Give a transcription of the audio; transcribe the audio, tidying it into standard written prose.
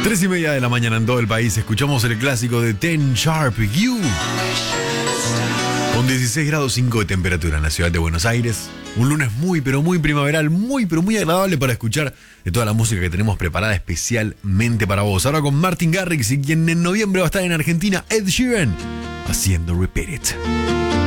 3:30 de la mañana en todo el país. Escuchamos el clásico de Ten Sharp You. Con 16 grados 5 de temperatura en la ciudad de Buenos Aires. Un lunes muy, pero muy primaveral, muy, pero muy agradable para escuchar de toda la música que tenemos preparada especialmente para vos. Ahora con Martin Garrix y quien en noviembre va a estar en Argentina, Ed Sheeran, haciendo Repeat It.